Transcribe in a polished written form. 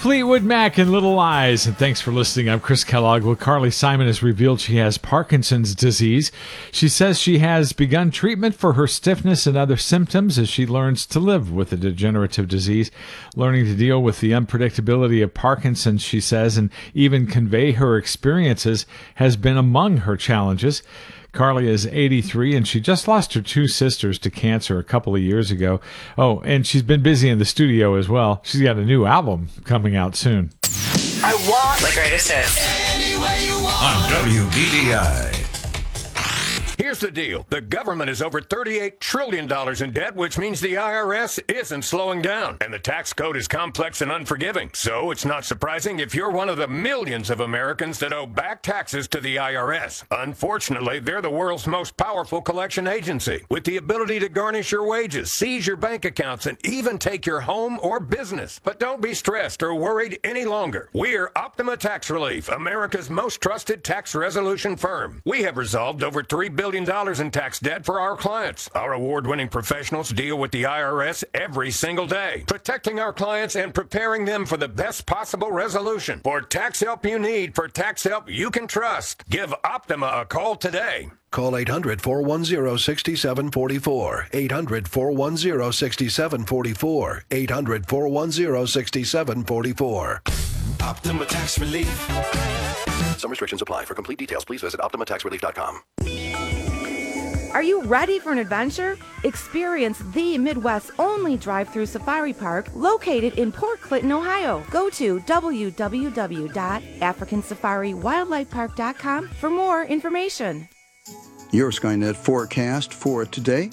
Fleetwood Mac and Little Eyes, and thanks for listening. I'm Chris Kellogg. Well, Carly Simon has revealed she has Parkinson's disease. She says she has begun treatment for her stiffness and other symptoms as she learns to live with a degenerative disease. Learning to deal with the unpredictability of Parkinson's, she says, and even convey her experiences has been among her challenges. Carly is 83, and she just lost her two sisters to cancer a couple of years ago. Oh, and she's been busy in the studio as well. She's got a new album coming out soon. I want the greatest hits. On WBDI. Here's the deal. The government is over $38 trillion in debt, which means the IRS isn't slowing down. And the tax code is complex and unforgiving. So it's not surprising if you're one of the millions of Americans that owe back taxes to the IRS. Unfortunately, they're the world's most powerful collection agency, with the ability to garnish your wages, seize your bank accounts, and even take your home or business. But don't be stressed or worried any longer. We're Optima Tax Relief, America's most trusted tax resolution firm. We have resolved over $3 billion in tax debt for our clients. Our award-winning professionals deal with the IRS every single day, protecting our clients and preparing them for the best possible resolution. For tax help you need, for tax help you can trust, give Optima a call today. Call 800-410-6744. 800-410-6744. 800-410-6744. Optima Tax Relief. Some restrictions apply. For complete details, please visit OptimaTaxRelief.com. Are you ready for an adventure? Experience the Midwest's only drive-through safari park located in Port Clinton, Ohio. Go to www.africansafarilifepark.com for more information. Your Skynet forecast for today.